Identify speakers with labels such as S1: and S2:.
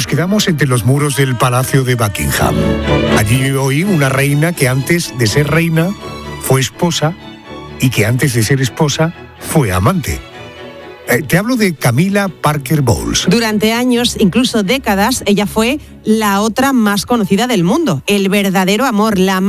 S1: quedamos entre los muros del Palacio de Buckingham. Allí vive hoy una reina que antes de ser reina fue esposa y que antes de ser esposa fue amante. Te hablo de Camilla Parker Bowles.
S2: Durante años, incluso décadas, ella fue la otra más conocida del mundo, el verdadero amor, la